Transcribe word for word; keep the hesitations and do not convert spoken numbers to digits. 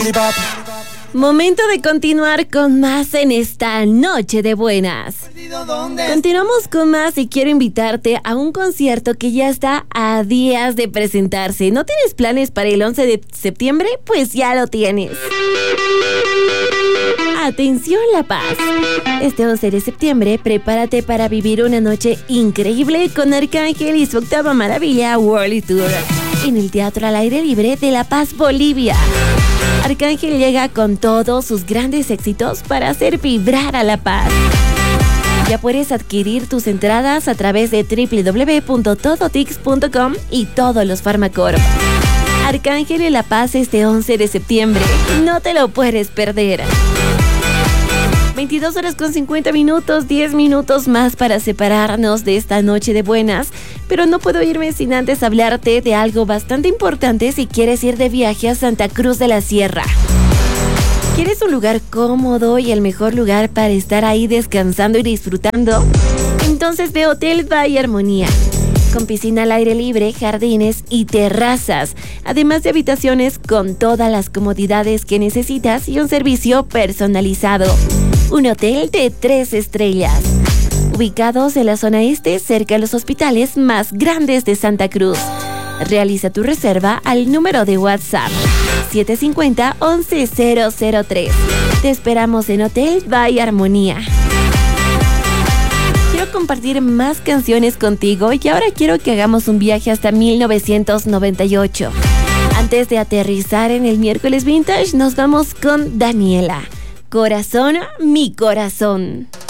Momento de continuar con más en esta noche de buenas. Continuamos con más y quiero invitarte a un concierto que ya está a días de presentarse. ¿No tienes planes para el once de septiembre? Pues ya lo tienes. Atención La Paz. Este once de septiembre, prepárate para vivir una noche increíble con Arcángel y su octava maravilla World Tour en el Teatro al Aire Libre de La Paz, Bolivia. Arcángel llega con todos sus grandes éxitos para hacer vibrar a La Paz. Ya puedes adquirir tus entradas a través de doble u doble u doble u punto todotix punto com y todos los Farmacorp. Arcángel en La Paz este once de septiembre. No te lo puedes perder. veintidós horas con cincuenta minutos, diez minutos más para separarnos de esta noche de buenas, pero no puedo irme sin antes hablarte de algo bastante importante si quieres ir de viaje a Santa Cruz de la Sierra. ¿Quieres un lugar cómodo y el mejor lugar para estar ahí descansando y disfrutando? Entonces ve Hotel Bahía Armonía, con piscina al aire libre, jardines y terrazas, además de habitaciones con todas las comodidades que necesitas y un servicio personalizado. Un hotel de tres estrellas, ubicados en la zona este, cerca de los hospitales más grandes de Santa Cruz. Realiza tu reserva al número de WhatsApp siete cinco cero, once cero cero tres. Te esperamos en Hotel Bahía Armonía. Quiero compartir más canciones contigo y ahora quiero que hagamos un viaje hasta mil novecientos noventa y ocho. Antes de aterrizar en el miércoles vintage, nos vamos con Daniela. Corazón, mi corazón.